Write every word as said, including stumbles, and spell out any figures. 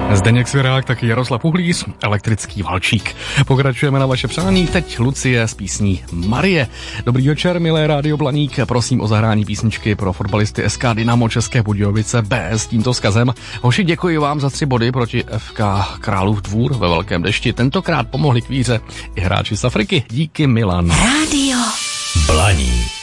Zdeněk Svěrák, taky Jaroslav Uhlíř, Elektrický valčík. Pokračujeme na vaše přání, teď Lucie s písní Marie. Dobrý večer, milé Rádio Blaník, prosím o zahrání písničky pro fotbalisty S K Dynamo České Budějovice B s tímto vzkazem. Hoši, děkuji vám za tři body proti F K Králův Dvůr ve velkém dešti. Tentokrát pomohli k víře i hráči z Afriky. Díky, Milan. Rádio Blaník.